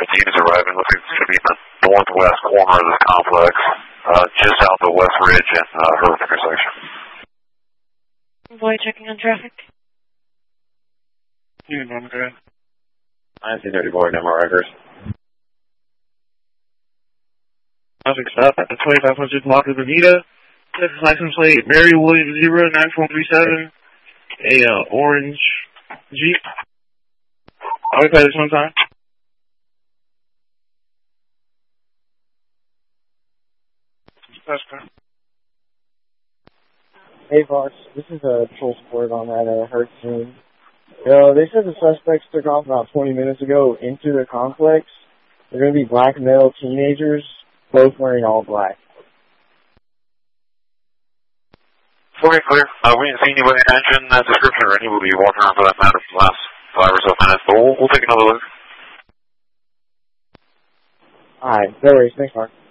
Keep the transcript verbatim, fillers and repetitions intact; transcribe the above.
with the units arriving. Looks like it's going to be in the northwest corner of this complex, uh, just south of West Ridge and uh, Herb intersection. Boy, checking on traffic. Unit one, go ahead. nineteen thirty boy, number records. Traffic stop at the twenty-five hundred block of Bonita. Texas license plate Mary Williams zero nine four three seven. A uh, orange Jeep. I'll play this one time. Hey, boss. This is a patrol support on that uh, Hertz scene. Uh, they said the suspects took off about twenty minutes ago into the complex. They're going to be black male teenagers, both wearing all black. Okay, clear. Uh, we didn't see anybody mention that description or any. We'll be walking around for that matter for the last five or so minutes, but we'll, we'll take another look. Alright, no worries. Thanks, Mark.